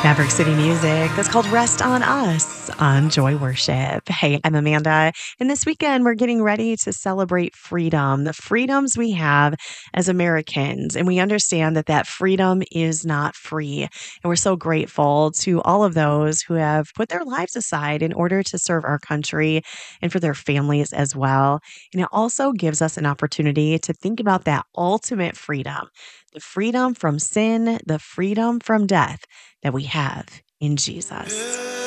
Maverick City Music. That's called Rest on Us on Joy Worship. Hey, I'm Amanda. And this weekend, we're getting ready to celebrate freedom, the freedoms we have as Americans. And we understand that that freedom is not free. And we're so grateful to all of those who have put their lives aside in order to serve our country and for their families as well. And it also gives us an opportunity to think about that ultimate freedom, the freedom from sin, the freedom from death that we have in Jesus.